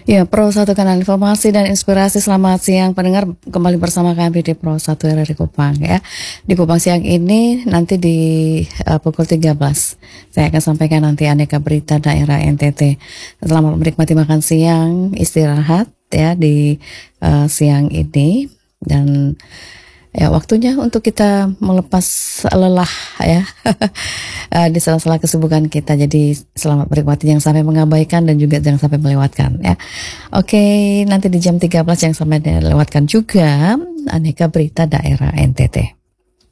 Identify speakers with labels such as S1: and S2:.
S1: Ya, Pro Satu Kanal Informasi dan Inspirasi. Selamat siang pendengar, kembali bersama kami di Pro Satu RRI Kupang ya. Di Kupang siang ini nanti di pukul 13 saya akan sampaikan nanti aneka berita daerah NTT. Selamat menikmati makan siang, istirahat ya di siang ini, dan ya waktunya untuk kita melepas lelah ya di sela-sela kesibukan kita. Jadi selamat menikmati, jangan sampai mengabaikan dan juga jangan sampai melewatkan ya. Oke, nanti di jam 13 jangan sampai dilewatkan juga aneka berita daerah NTT.